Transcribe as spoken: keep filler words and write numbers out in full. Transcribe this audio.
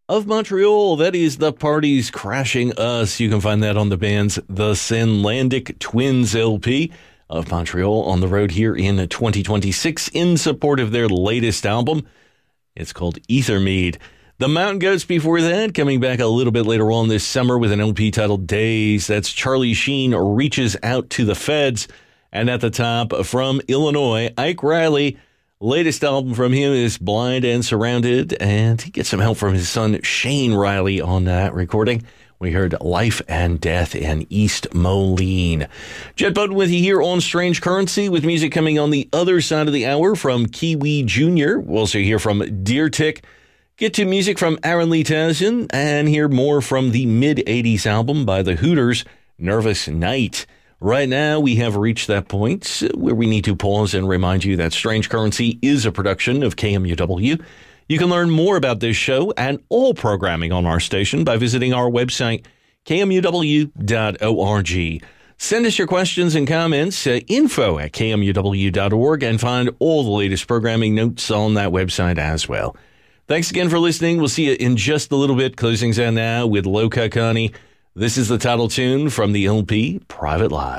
of Montreal. That is The Party's Crashing Us. You can find that on the band's The Sinlandic Twins L P of Montreal on the road here in twenty twenty-six in support of their latest album. It's called Ethermead. The Mountain Goats before that, coming back a little bit later on this summer with an L P titled Days. That's Charlie Sheen Reaches Out to the Feds. And at the top, from Illinois, Ike Riley. Latest album from him is Blind and Surrounded, and he gets some help from his son Shane Riley on that recording. We heard Life and Death in East Moline. Jet Button with you here on Strange Currency, with music coming on the other side of the hour from Kiwi Junior We'll also hear from Deer Tick. Get to music from Aaron Lee Townsend and hear more from the mid-eighties album by the Hooters, Nervous Night. Right now, we have reached that point where we need to pause and remind you that Strange Currency is a production of K M U W. You can learn more about this show and all programming on our station by visiting our website, K M U W dot org. Send us your questions and comments, uh, info at K M U W dot org, and find all the latest programming notes on that website as well. Thanks again for listening. We'll see you in just a little bit. Closings out now with Loka Connie. This is the title tune from the L P, Private Life.